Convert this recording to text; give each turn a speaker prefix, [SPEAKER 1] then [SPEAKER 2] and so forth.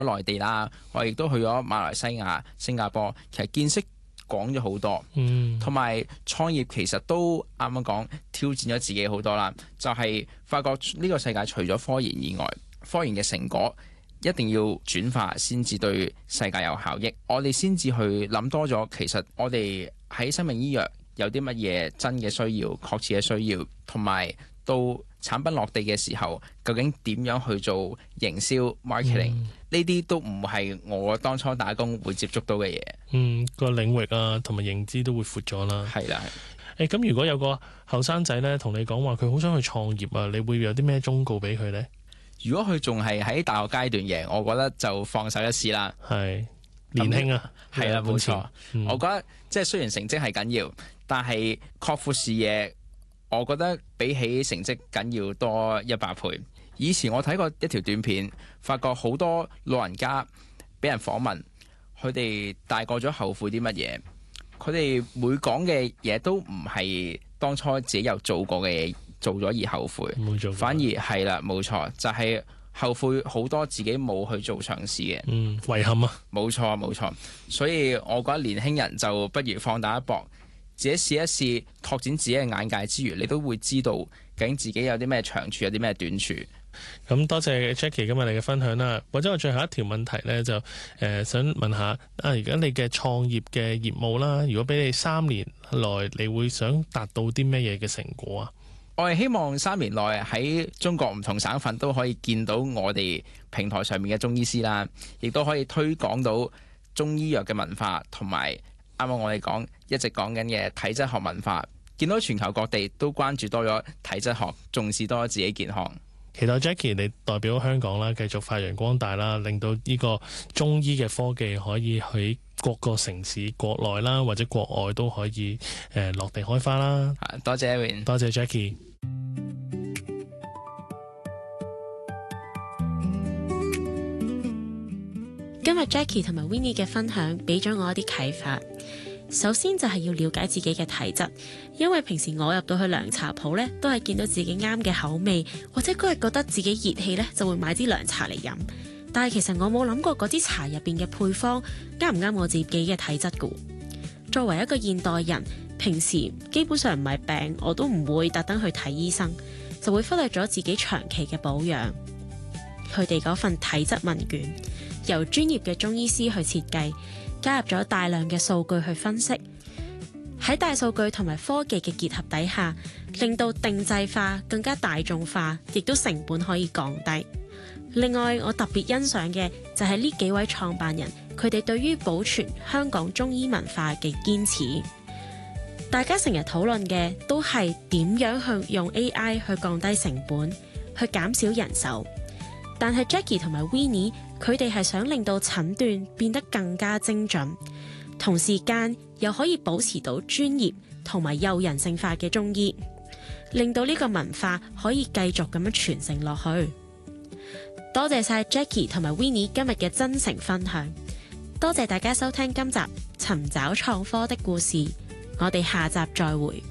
[SPEAKER 1] 內地啦，我亦都去咗馬來西亞、新加坡，其實見識廣咗好多，同埋創業其實都啱啱講挑戰咗自己好多啦，就係發覺呢個世界除咗科研以外，科研嘅成果一定要轉化先至對世界有效益，我哋先至去諗多咗，其實我哋喺生命醫藥有啲乜嘢真嘅需要、確切嘅需要，同埋到產品落地嘅時候，究竟點樣去做營銷 marketing？呢啲都唔係我當初打工會接觸到嘅嘢。
[SPEAKER 2] 個領域啊，同埋認知都會闊咗啦。
[SPEAKER 1] 係啦。
[SPEAKER 2] 咁如果有個後生仔呢，同你講話佢好想去創業啊，你會有啲咩忠告俾佢呢？
[SPEAKER 1] 如果佢仲係喺大學階段嘅，我覺得就放手一試啦。
[SPEAKER 2] 係年輕啊，
[SPEAKER 1] 係啦，冇錯。我覺得即係雖然成績係緊要，但係擴闊視野，我覺得比起成績緊要多100倍。以前我睇過一條短片，發覺好多老人家俾人訪問，佢哋大個咗後悔啲乜嘢？佢哋每講嘅嘢都唔係當初自己有做過嘅嘢，做咗而後悔，
[SPEAKER 2] 冇做過，
[SPEAKER 1] 反而係啦，冇錯，就係後悔好多自己冇去做嘗試嘅，
[SPEAKER 2] 遺憾啊！
[SPEAKER 1] 冇錯冇錯，所以我覺得年輕人就不如放膽一搏，自己試一試，拓展自己嘅眼界之餘，你都會知道究竟自己有啲咩長處，有啲咩短處。
[SPEAKER 2] 咁多謝 Jackie 今日你嘅分享啦。或者我最後一條問題呢，就想問下啊，而家你嘅創業嘅業務啦，如果俾你3年內，你會想達到啲咩嘢嘅成果啊？
[SPEAKER 1] 我係希望3年內喺中國唔同省份都可以見到我哋平台上面嘅中醫師啦，亦都可以推廣到中醫藥嘅文化，同埋啱啱我哋一直講緊嘅體質學文化，見到全球各地都關注多咗體質學，重視多咗自己健康。
[SPEAKER 2] 期待 Jackie 你代表香港啦，繼續發揚光大啦，令到呢個中醫嘅科技可以喺各個城市、國內啦或者國外都可以落地開花啦。
[SPEAKER 1] 多謝 Aaron，
[SPEAKER 2] 多謝 Jackie。
[SPEAKER 3] 今日 Jackie 同埋 Winnie 嘅分享俾咗我一啲啟發。首先就係要了解自己嘅體質，因為平時我入到去涼茶鋪呢，都係見到自己啱嘅口味，或者嗰日覺得自己熱氣呢，就會買支涼茶嚟飲。但係其實我冇諗過嗰啲茶入邊嘅配方啱唔啱我自己嘅體質㗎。作為一個現代人，平時基本上唔係病我都唔會特登去睇醫生，就會忽略咗自己長期嘅保養。佢哋嗰份體質問卷由專業嘅中醫師去設計，加入咗大量嘅數據去分析，喺大數據同埋科技嘅結合底下，令到定製化更加大眾化，亦都成本可以降低。另外，我特別欣賞嘅就係呢幾位創辦人，佢哋對於保存香港中醫文化嘅堅持。大家成日討論嘅都係點樣去用 AI 去降低成本，去減少人手。但係 Jackie 同埋 Winnie 佢哋係想令到診斷變得更加精準，同時間又可以保持到專業同埋有人性化嘅中醫，令到呢個文化可以繼續咁樣傳承落去。多謝晒 Jackie 同埋 Winnie 今日嘅真誠分享，多謝大家收聽今集尋找創科的故事，我哋下集再會。